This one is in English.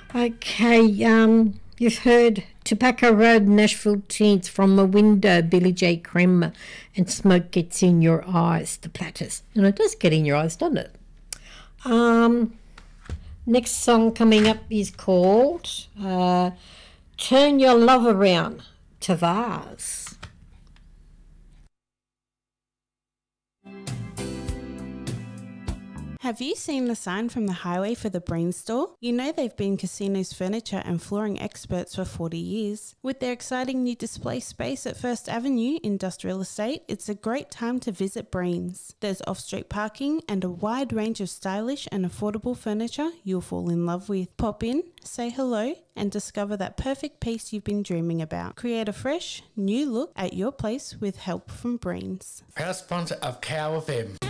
Okay, you've heard Tobacco Road, Nashville Teens, From a Window, Billy J. Kramer, and Smoke Gets in Your Eyes, the Platters. And it does get in your eyes, doesn't it? Next song coming up is called Turn Your Love Around, Tavares. Have you seen the sign from the highway for the Breen store? You know they've been Casino's furniture and flooring experts for 40 years. With their exciting new display space at First Avenue Industrial Estate, it's a great time to visit Breen's. There's off-street parking and a wide range of stylish and affordable furniture you'll fall in love with. Pop in, say hello, and discover that perfect piece you've been dreaming about. Create a fresh, new look at your place with help from Breen's. Proud sponsor of Cow FM.